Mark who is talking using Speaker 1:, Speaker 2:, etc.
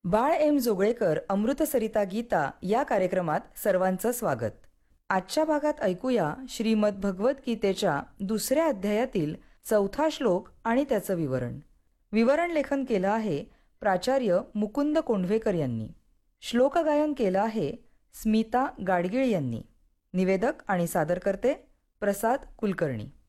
Speaker 1: बाळ M Joglekar अमृतसरिता Gita या कार्यक्रमात सर्वांचं स्वागत. आजच्या भागात ऐकूया श्रीमद भगवद्गीतेच्या 2ऱ्या अध्यायातील 4था श्लोक आणि त्याचं विवरण लेखन केलं आहे प्राचार्य मुकुंद कोंढवेकर यांनी. श्लोकगायन केलं आहे स्मिता गाडगीळ यांनी. निवेदक आणि सादरकर्ते प्रसाद कुलकर्णी.